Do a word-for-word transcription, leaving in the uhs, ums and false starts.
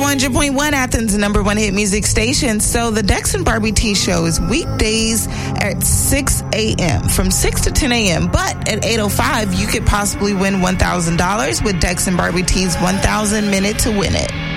one hundred point one, Athens' number one hit music station. So the Dex and Barbie T show is weekdays at six a.m. from six to ten a.m. But at eight oh five, you could possibly win one thousand dollars with Dex and Barbie T's one thousand minute to win it.